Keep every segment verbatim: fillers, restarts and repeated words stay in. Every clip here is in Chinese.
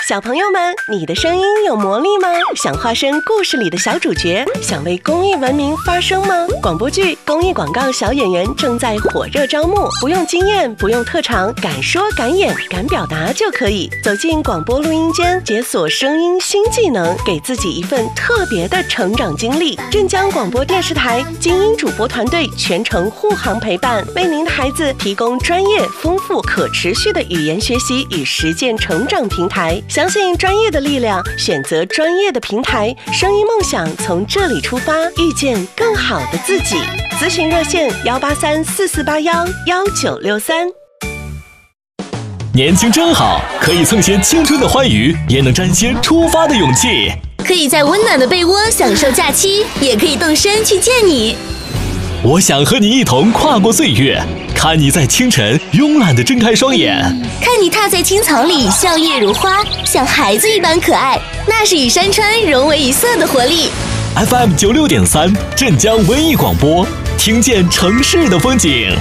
小朋友们，你的声音有魔力吗？想化身故事里的小主角，想为公益文明发声吗？广播剧、公益广告小演员正在火热招募，不用经验，不用特长，敢说敢演敢表达就可以走进广播录音间，解锁声音新技能，给自己一份特别的成长经历。镇江广播电视台精英主播团队全程护航陪伴，为您的孩子提供专业、丰富、可持续的语言学习与实践成长平台。相信专业的力量，选择专业的平台，声音梦想从这里出发，遇见更好的自己。咨询热线幺八三四四八幺幺九六三。 年轻真好，可以蹭些青春的欢愉，也能沾些出发的勇气。 可以在温暖的被窝享受假期，也可以动身去见你。 我想和你一同跨过岁月，看你在清晨慵懒地睁开双眼， 看你踏在青草里笑靥如花，像孩子一般可爱，那是与山川融为一色的活力。 F M 九六点三镇江文艺广播，听见城市的风景。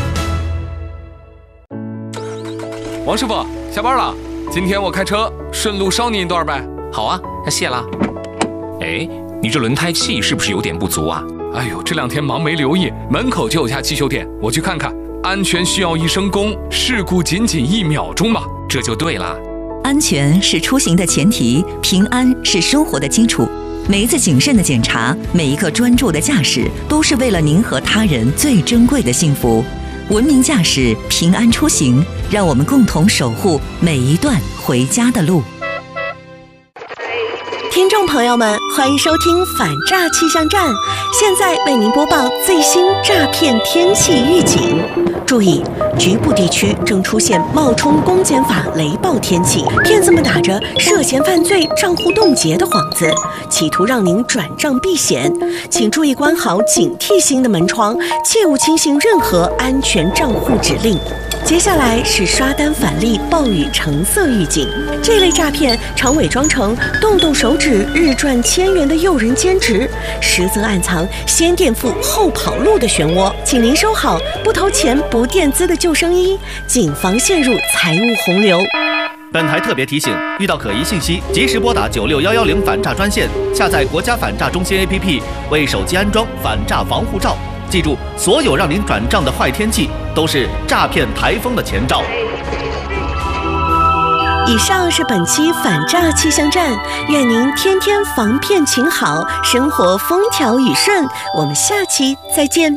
王师傅，下班了，今天我开车顺路捎你一段呗。 好啊，谢了。哎，你这轮胎气是不是有点不足啊？ 哎呦，这两天忙没留意，门口就有家汽修店，我去看看。安全需要一生功，事故仅仅一秒钟吧， 这就对了。 安全是出行的前提，平安是生活的基础。每一次谨慎的检查，每一刻专注的驾驶，都是为了您和他人最珍贵的幸福。文明驾驶，平安出行，让我们共同守护每一段回家的路。 听众朋友们，欢迎收听反诈气象站，现在为您播报最新诈骗天气预警。注意，局部地区正出现冒充公检法雷暴天气，骗子们打着涉嫌犯罪、账户冻结的幌子，企图让您转账避险。请注意关好警惕性的门窗，切勿轻信任何安全账户指令。接下来是刷单返利暴雨橙色预警，这类诈骗常伪装成动动手指日赚千元的诱人兼职，实则暗藏先垫付后跑路的漩涡。请您收好不投钱不垫资的救生衣，谨防陷入财务洪流。 本台特别提醒，遇到可疑信息，及时拨打九六幺幺零反诈专线，下载国家反诈中心 A P P， 为手机安装反诈防护罩。记住，所有让您转账的坏天气都是诈骗台风的前兆。 以上是本期反诈气象站，愿您天天防骗勤好，生活风调雨顺。我们下期再见。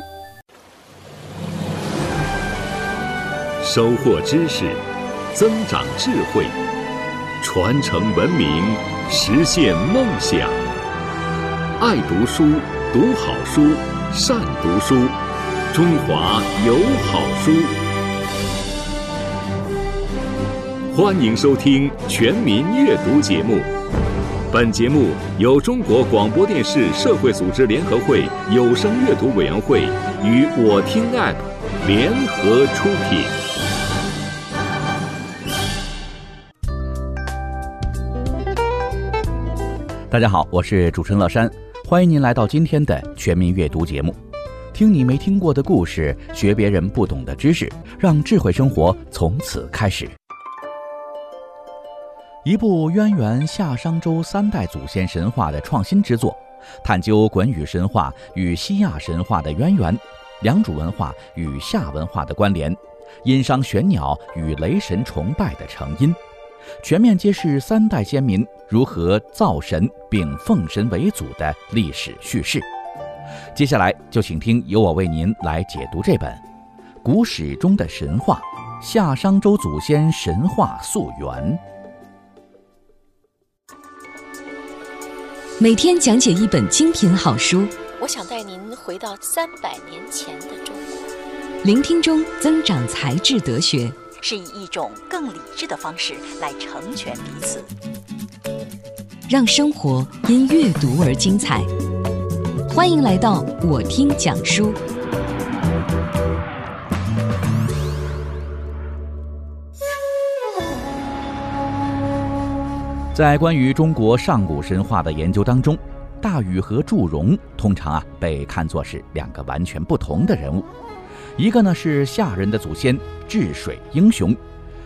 收获知识，增长智慧，传承文明，实现梦想。爱读书，读好书，善读书，中华有好书。欢迎收听全民阅读节目。本节目由中国广播电视社会组织联合会有声阅读委员会与我听 App 联合出品。 大家好，我是主持人乐山，欢迎您来到今天的全民阅读节目。听你没听过的故事，学别人不懂的知识，让智慧生活从此开始。一部渊源夏商周三代祖先神话的创新之作，探究滚语神话与西亚神话的渊源，良渚文化与夏文化的关联，殷商玄鸟与雷神崇拜的成因，全面揭示三代先民如何造神并奉神为祖的历史叙事。接下来就请听由我为您来解读这本《古史中的神话：夏商周祖先神话溯源》。 每天讲解一本精品好书， 我想带您回到三百年前的中国， 聆听中增长才智德学， 是以一种更理智的方式来成全彼此， 让生活因阅读而精彩。欢迎来到我听讲书。 在关于中国上古神话的研究当中，大禹和祝融通常啊被看作是两个完全不同的人物。一个呢是夏人的祖先，治水英雄，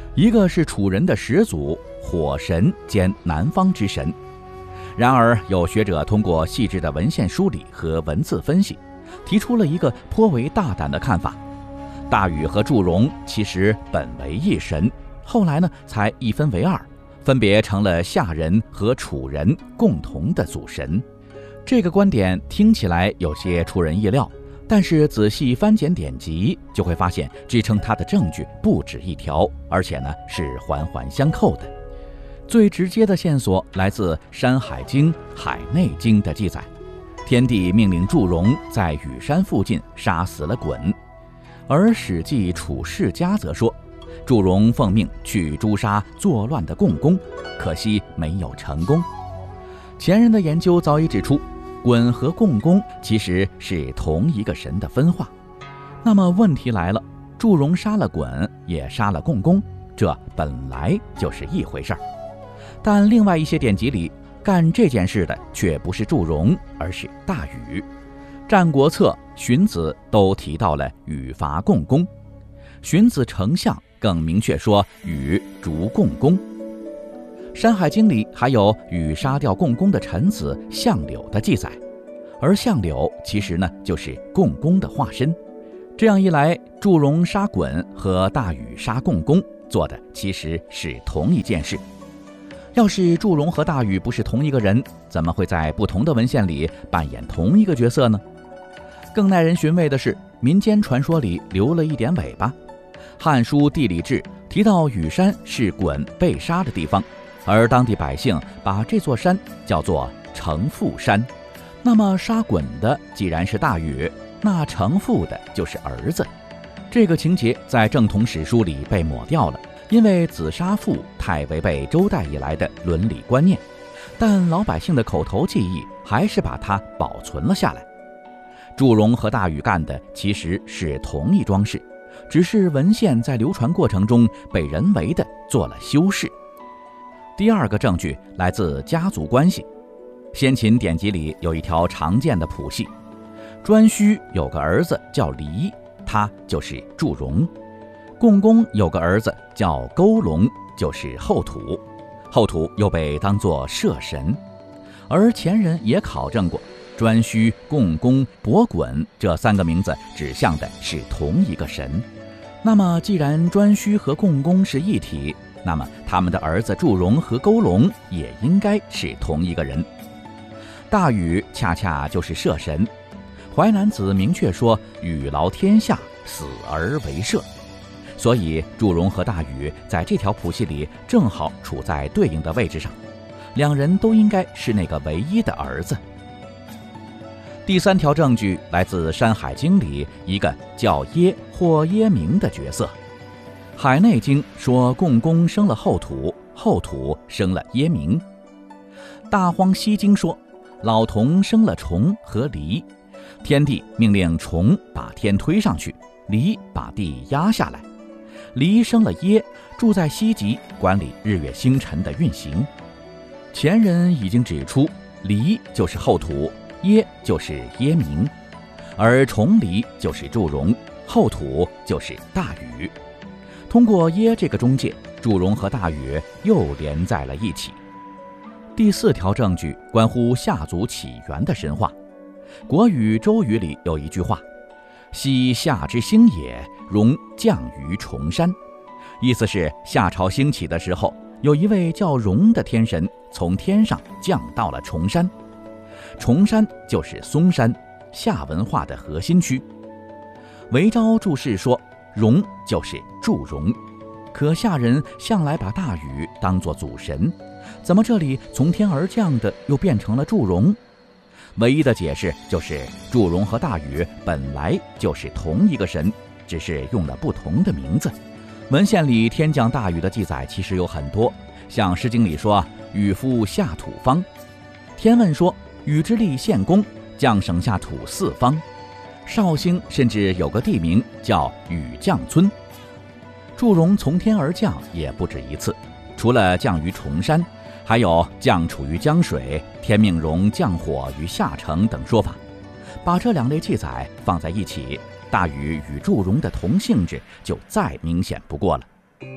一个是楚人的始祖，火神兼南方之神。然而，有学者通过细致的文献梳理和文字分析，提出了一个颇为大胆的看法：大禹和祝融其实本为一神，后来呢才一分为二，分别成了夏人和楚人共同的祖神。这个观点听起来有些出人意料，但是仔细翻检典籍，就会发现支撑它的证据不止一条，而且呢是环环相扣的。最直接的线索来自《山海经·海内经》的记载，天帝命令祝融在羽山附近杀死了鲧，而《史记·楚世家》则说，祝融奉命去诛杀作乱的共工，可惜没有成功。前人的研究早已指出，鲧和共工其实是同一个神的分化。那么问题来了，祝融杀了鲧，也杀了共工，这本来就是一回事儿。但另外一些典籍里干这件事的却不是祝融，而是大禹。《战国策》荀子都提到了禹伐共工，荀子丞相更明确说禹逐共工。《山海经》里还有禹杀掉共工的臣子相柳的记载，而相柳其实呢就是共工的化身。这样一来，祝融杀鲧和大禹杀共工做的其实是同一件事。要是祝融和大禹不是同一个人，怎么会在不同的文献里扮演同一个角色呢？更耐人寻味的是，民间传说里留了一点尾巴。《汉书地理志》提到羽山是鲧被杀的地方，而当地百姓把这座山叫做成父山。那么杀鲧的既然是大禹，那成父的就是儿子。这个情节在正统史书里被抹掉了，因为子杀父太违背周代以来的伦理观念，但老百姓的口头记忆还是把它保存了下来。祝融和大禹干的其实是同一桩事，只是文献在流传过程中被人为的做了修饰。第二个证据来自家族关系。先秦典籍里有一条常见的谱系，颛顼有个儿子叫黎，他就是祝融；共工有个儿子叫勾龙，就是后土，后土又被当作社神。而前人也考证过，颛顼、共工、伯鲧这三个名字指向的是同一个神。那么既然颛顼和共工是一体，那么他们的儿子祝融和勾龙也应该是同一个人。大禹恰恰就是社神，《淮南子》明确说禹劳天下，死而为社，所以祝融和大禹在这条谱系里正好处在对应的位置上，两人都应该是那个唯一的儿子。第三条证据来自《山海经》里一个叫耶或耶明的角色。《海内经》说共工生了后土，后土生了耶明。《大荒西经》说老童生了虫和离，天帝命令虫把天推上去，离把地压下来。离生了耶，住在西极，管理日月星辰的运行。前人已经指出，离就是后土，耶就是耶明，而虫离就是祝融，后土就是大禹。通过耶这个中介，祝融和大禹又连在了一起。第四条证据关乎夏族起源的神话。国语、周语里有一句话：昔夏之星也，融降于崇山。意思是夏朝兴起的时候，有一位叫融的天神从天上降到了崇山。崇山就是嵩山，夏文化的核心区。韦昭注释说，融就是祝融，可夏人向来把大禹当作祖神，怎么这里从天而降的又变成了祝融？唯一的解释就是祝融和大禹本来就是同一个神，只是用了不同的名字。文献里天降大禹的记载其实有很多，像《诗经》里说禹夫下土方，天问说禹之力献公，降省下土四方。绍兴甚至有个地名叫禹降村。祝融从天而降也不止一次，除了降于崇山，还有降处于江水，天命融降火于下城等说法。把这两类记载放在一起，大禹与祝融的同性质就再明显不过了。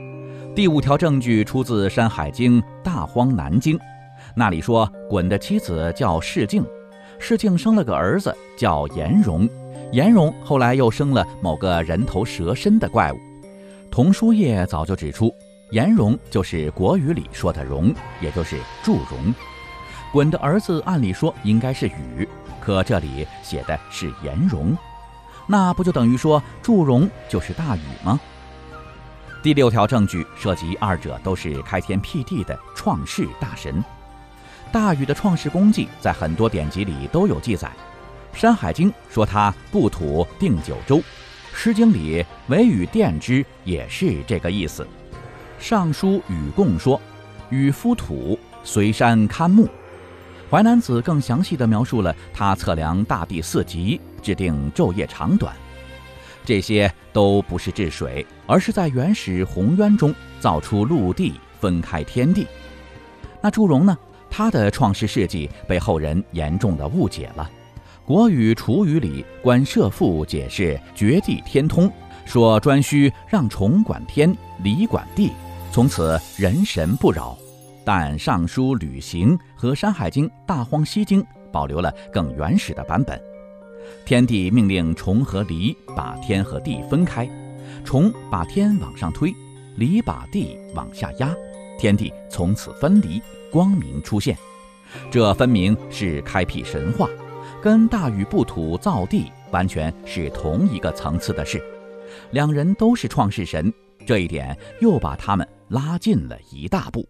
第五条证据出自《山海经·大荒南经》，那里说鲧的妻子叫世敬，世敬生了个儿子叫颜容，颜容后来又生了某个人头蛇身的怪物。童书业早就指出，颜容就是国语里说的容，也就是祝融。鲧的儿子按理说应该是禹，可这里写的是颜容，那不就等于说祝融就是大禹吗？第六条证据涉及二者都是开天辟地的创世大神。大禹的创世功绩在很多典籍里都有记载，《山海经》说他布土定九州，《诗经》里惟禹奠之也是这个意思。《尚书·禹贡》说禹夫土，随山堪木。《淮南子》更详细地描述了他测量大地四极，制定昼夜长短。这些都不是治水，而是在原始洪渊中造出陆地，分开天地。那祝融呢？他的创世事迹被后人严重的误解了。国语《楚语》里关涉父解释绝地天通，说颛顼让虫管天，理管地，从此人神不扰。但《尚书·吕行》和《山海经·大荒西经》保留了更原始的版本。天帝命令虫和离把天和地分开，虫把天往上推，离把地往下压，天地从此分离，光明出现。这分明是开辟神话，跟大禹布土造地完全是同一个层次的事。两人都是创世神，这一点又把他们拉近了一大步。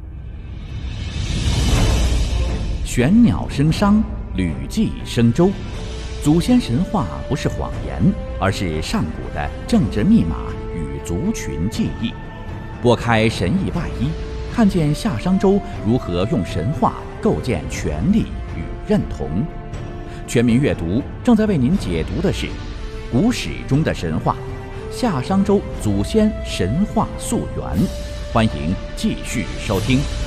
玄鸟生商，吕祭生周。祖先神话不是谎言，而是上古的政治密码与族群记忆。拨开神异外衣，看见夏商周如何用神话构建权力与认同。全民阅读正在为您解读的是古史中的神话，夏商周祖先神话溯源。欢迎继续收听。